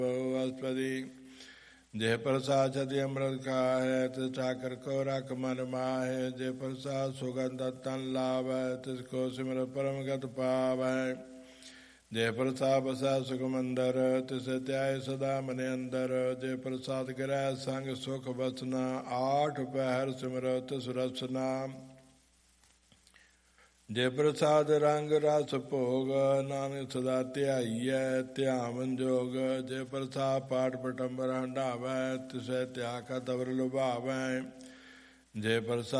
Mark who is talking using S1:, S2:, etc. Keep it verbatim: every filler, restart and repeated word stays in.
S1: वनस्पति जे प्रसाद छति अमृत खाए तिस ठाकर को रख मन माहे जे प्रसाद सुगंध तन लावै तिसको सिमर परम गत पावै जे प्रसाद बसा सुख मंदर तिस त्याय सदा मन अंदर जे प्रसाद गिरै संग सुख बसना आठ पहर सिमर तिस रसना जे प्रसाद रंग रस भोग नानक सदा ध्याईयै ध्यान जोग जे प्रसाद पाठ पटंबर हंडावै तिसै त्याग तवर लुभावै जे प्रसाद